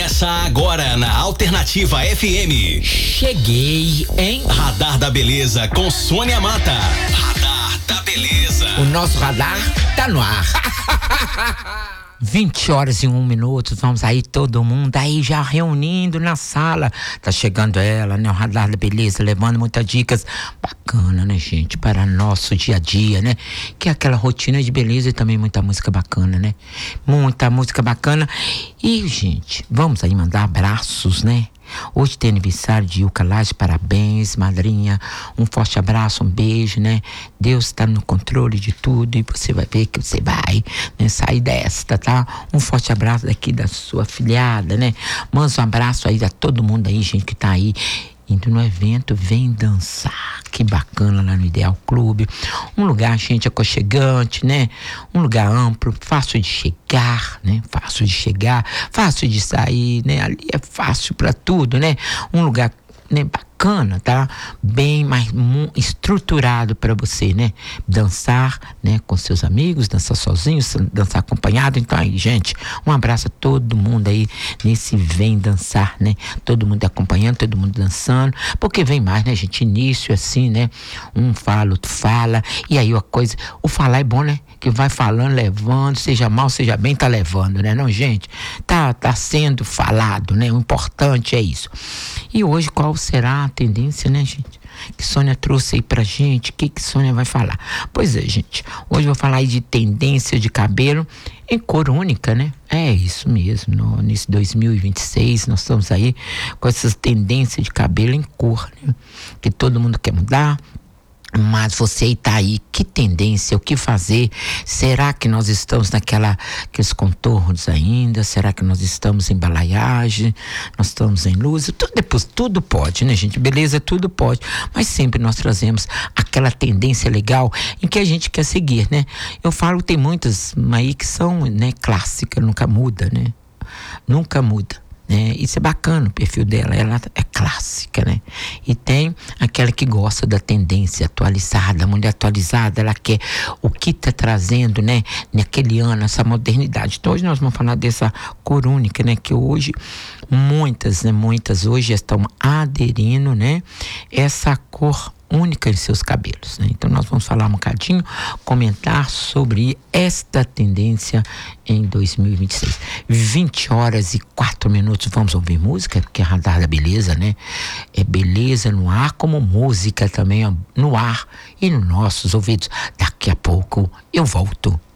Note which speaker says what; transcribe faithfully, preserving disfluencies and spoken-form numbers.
Speaker 1: Começa agora na Alternativa F M.
Speaker 2: Cheguei, hein?
Speaker 1: Radar da Beleza com Sônia Mata. Radar da Beleza.
Speaker 2: O nosso radar tá no ar. vinte horas e um minutos, vamos aí todo mundo aí já reunindo na sala. Tá chegando ela, né? O Radar da Beleza, levando muitas dicas bacana, né, gente? Para nosso dia a dia, né? Que é aquela rotina de beleza e também muita música bacana, né? Muita música bacana. E, gente, vamos aí mandar abraços, né? Hoje tem aniversário de Ilka Laje, parabéns, madrinha, um forte abraço, um beijo, né? Deus está no controle de tudo e você vai ver que você vai, né, sair desta, tá? Um forte abraço daqui da sua filhada, né? Manda um abraço aí a todo mundo aí, gente, que tá aí indo no evento, vem dançar, que bacana, lá no Ideal Clube, um lugar, gente, aconchegante, né, um lugar amplo, fácil de chegar, né, fácil de chegar, fácil de sair, né, ali é fácil pra tudo, né, um lugar, né, bacana, tá? Bem mais mu- estruturado para você, né? Dançar, né? Com seus amigos, dançar sozinho, dançar acompanhado. Então aí, gente, um abraço a todo mundo aí nesse Vem Dançar, né? Todo mundo acompanhando, todo mundo dançando, porque vem mais, né, gente? Início assim, né? Um fala, outro fala, e aí a coisa, o falar é bom, né? Que vai falando, levando, seja mal, seja bem, tá levando, né? Não, gente? Tá, tá sendo falado, né? O importante é isso. E hoje qual será a tendência, né, gente? Que Sônia trouxe aí pra gente, o que que Sônia vai falar? Pois é, gente, hoje eu vou falar aí de tendência de cabelo em cor única, né? É isso mesmo, no, nesse dois mil e vinte e seis nós estamos aí com essas tendências de cabelo em cor, né? Que todo mundo quer mudar. Mas você está aí, que tendência, o que fazer? Será que nós estamos naquela, aqueles contornos ainda? Será que nós estamos em balaiagem? Nós estamos em luz? Tudo, depois, tudo pode, né, gente? Beleza, tudo pode. Mas sempre nós trazemos aquela tendência legal em que a gente quer seguir, né? Eu falo, tem muitas aí que são, né, clássicas, nunca muda, né? Nunca muda. Né? Isso é bacana, o perfil dela, ela é clássica, né? E tem aquela que gosta da tendência atualizada, a mulher atualizada, ela quer o que tá trazendo, né? Naquele ano, essa modernidade. Então hoje nós vamos falar dessa cor única, né? Que hoje, muitas, né? Muitas hoje estão aderindo, né? Essa cor única em seus cabelos, né? Então nós vamos falar um bocadinho, comentar sobre esta tendência em dois mil e vinte e seis. vinte horas e quatro minutos, vamos ouvir música, porque é Radar da Beleza, né? É beleza no ar, como música também no ar e nos nossos ouvidos. Daqui a pouco eu volto.